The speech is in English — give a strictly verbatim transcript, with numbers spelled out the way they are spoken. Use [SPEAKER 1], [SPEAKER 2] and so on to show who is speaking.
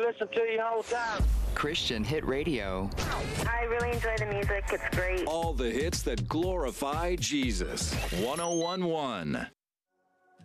[SPEAKER 1] listen to you the whole time.
[SPEAKER 2] Christian Hit Radio.
[SPEAKER 3] I really enjoy the music. It's great.
[SPEAKER 4] All the hits that glorify Jesus. one oh one point one.